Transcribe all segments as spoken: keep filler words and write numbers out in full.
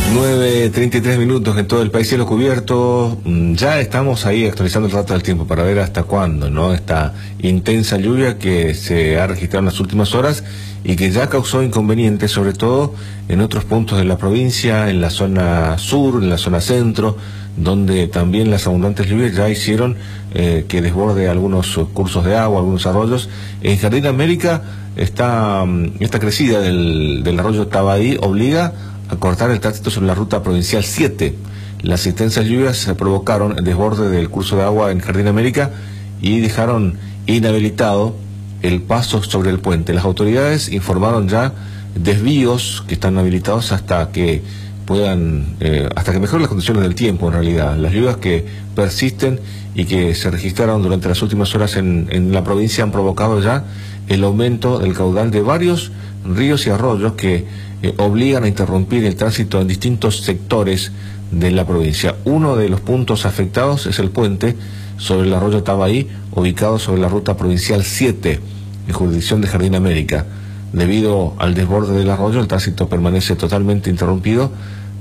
nueve treinta y tres minutos en todo el país, cielo cubierto. Ya estamos ahí actualizando el rato del tiempo para ver hasta cuándo, ¿no? Esta intensa lluvia que se ha registrado en las últimas horas y que ya causó inconvenientes, sobre todo en otros puntos de la provincia, en la zona sur, en la zona centro, donde también las abundantes lluvias ya hicieron eh, que desborde algunos cursos de agua, algunos arroyos. En Jardín América, esta, esta crecida del, del arroyo Tabaí obliga a cortar el tránsito sobre la ruta provincial siete. Las intensas lluvias provocaron el desborde del curso de agua en Jardín América y dejaron inhabilitado el paso sobre el puente. Las autoridades informaron ya desvíos que están habilitados hasta que puedan, eh, hasta que mejoren las condiciones del tiempo. En realidad, las lluvias que persisten y que se registraron durante las últimas horas en, en la provincia han provocado ya el aumento del caudal de varios ríos y arroyos que Eh, obligan a interrumpir el tránsito en distintos sectores de la provincia. Uno de los puntos afectados es el puente sobre el arroyo Tabaí, ubicado sobre la ruta provincial siete, en jurisdicción de Jardín América. Debido al desborde del arroyo, el tránsito permanece totalmente interrumpido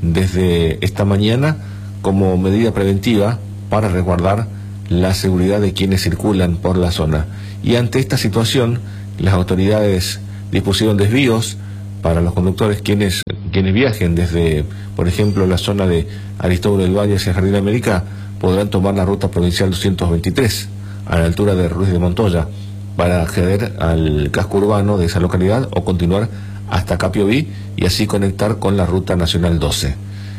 desde esta mañana como medida preventiva para resguardar la seguridad de quienes circulan por la zona. Y ante esta situación, las autoridades dispusieron desvíos para los conductores quienes quienes viajen desde, por ejemplo, la zona de Aristóbulo del Valle hacia Jardín América, podrán tomar la ruta provincial doscientos veintitrés a la altura de Ruiz de Montoya para acceder al casco urbano de esa localidad o continuar hasta Capiobí y así conectar con la ruta nacional doce.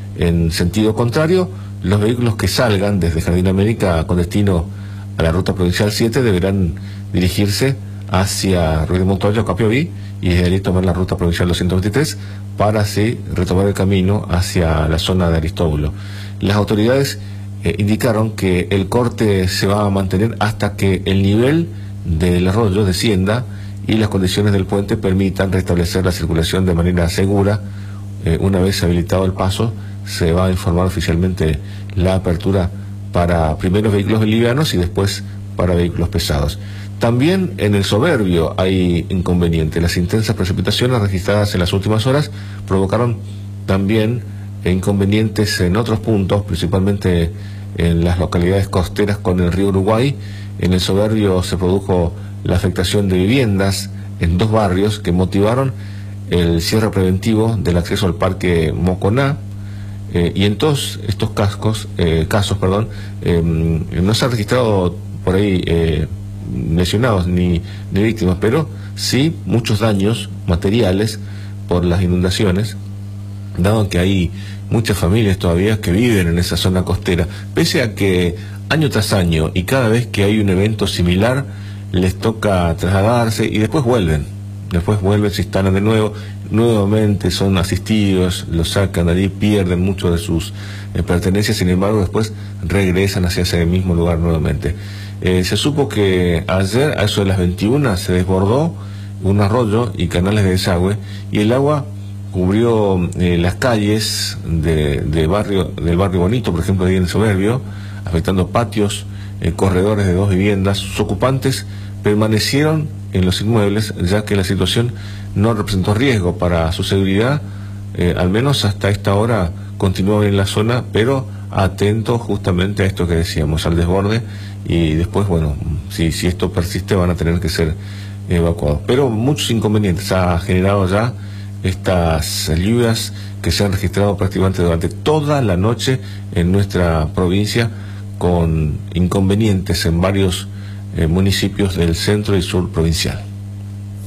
En sentido contrario, los vehículos que salgan desde Jardín América con destino a la ruta provincial siete deberán dirigirse hacia Ruiz de Montoya o Capiobí y desde allí tomar la ruta provincial doscientos veintitrés para así retomar el camino hacia la zona de Aristóbulo. Las autoridades eh, indicaron que el corte se va a mantener hasta que el nivel del arroyo descienda y las condiciones del puente permitan restablecer la circulación de manera segura. Eh, una vez habilitado el paso, se va a informar oficialmente la apertura para primeros vehículos livianos y después para vehículos pesados. También en el Soberbio hay inconvenientes. Las intensas precipitaciones registradas en las últimas horas provocaron también inconvenientes en otros puntos, principalmente en las localidades costeras con el río Uruguay. En el Soberbio se produjo la afectación de viviendas en dos barrios que motivaron el cierre preventivo del acceso al Parque Moconá. Eh, y en todos estos cascos, eh, casos perdón, eh, no se ha registrado por ahí eh, lesionados ni, ni víctimas, pero sí muchos daños materiales por las inundaciones, dado que hay muchas familias todavía que viven en esa zona costera, pese a que año tras año y cada vez que hay un evento similar les toca trasladarse y después vuelven, después vuelven, se instalan de nuevo, nuevamente son asistidos, los sacan de allí, pierden mucho de sus eh, pertenencias, sin embargo después regresan hacia ese mismo lugar nuevamente. Eh, se supo que ayer a eso de las veintiuna se desbordó un arroyo y canales de desagüe y el agua cubrió eh, las calles de, de barrio, del barrio Bonito, por ejemplo, ahí en el Soberbio, afectando patios, eh, corredores de dos viviendas. Sus ocupantes permanecieron en los inmuebles ya que la situación no representó riesgo para su seguridad, eh, al menos hasta esta hora continúan en la zona, pero atentos justamente a esto que decíamos, al desborde, y después, bueno, si, si esto persiste van a tener que ser evacuados. Pero muchos inconvenientes ha generado ya estas lluvias que se han registrado prácticamente durante toda la noche en nuestra provincia, con inconvenientes en varios eh, municipios del centro y sur provincial.